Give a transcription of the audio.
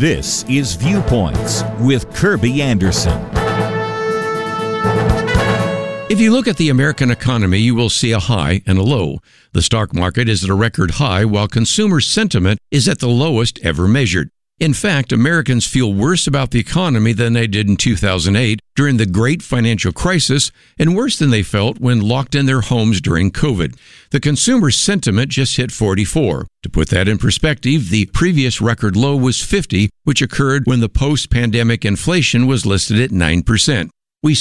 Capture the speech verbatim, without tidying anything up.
This is Viewpoints with Kirby Anderson. If you look at the American economy, you will see a high and a low. The stock market is at a record high, while consumer sentiment is at the lowest ever measured. In fact, Americans feel worse about the economy than they did in two thousand eight during the great financial crisis, and worse than they felt when locked in their homes during COVID. The consumer sentiment just hit forty-four. To put that in perspective, the previous record low was fifty, which occurred when the post-pandemic inflation was listed at nine percent.